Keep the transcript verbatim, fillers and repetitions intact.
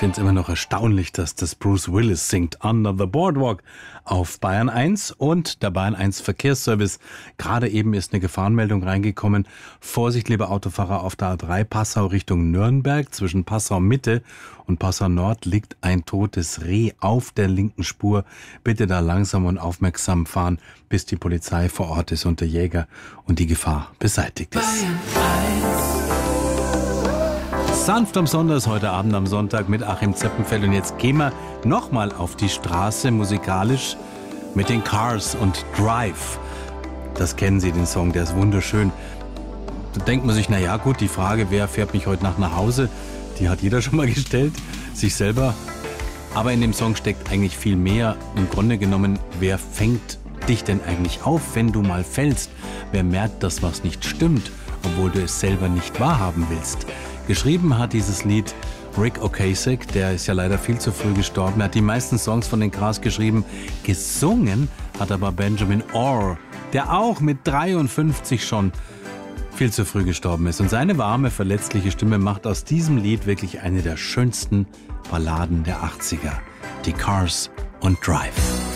finde es immer noch erstaunlich, dass das Bruce Willis singt, Under the Boardwalk auf Bayern eins und der Bayern eins Verkehrsservice. Gerade eben ist eine Gefahrenmeldung reingekommen. Vorsicht, liebe Autofahrer, auf der A drei Passau Richtung Nürnberg. Zwischen Passau Mitte und Passau Nord liegt ein totes Reh auf der linken Spur. Bitte da langsam und aufmerksam fahren, bis die Polizei vor Ort ist und der Jäger und die Gefahr beseitigt ist. Bayern eins. Sanft am Sonntag, heute Abend am Sonntag mit Achim Zeppenfeld. Und jetzt gehen wir nochmal auf die Straße musikalisch mit den Cars und Drive. Das kennen Sie, den Song, der ist wunderschön. Da denkt man sich, na ja, gut, die Frage, wer fährt mich heute Nacht nach Hause, die hat jeder schon mal gestellt, sich selber. Aber in dem Song steckt eigentlich viel mehr. Im Grunde genommen, wer fängt dich denn eigentlich auf, wenn du mal fällst? Wer merkt, dass was nicht stimmt, obwohl du es selber nicht wahrhaben willst? Geschrieben hat dieses Lied Ric Ocasek, der ist ja leider viel zu früh gestorben. Er hat die meisten Songs von den Cars geschrieben. Gesungen hat aber Benjamin Orr, der auch mit dreiundfünfzig schon viel zu früh gestorben ist. Und seine warme, verletzliche Stimme macht aus diesem Lied wirklich eine der schönsten Balladen der achtziger. Die Cars und Drive.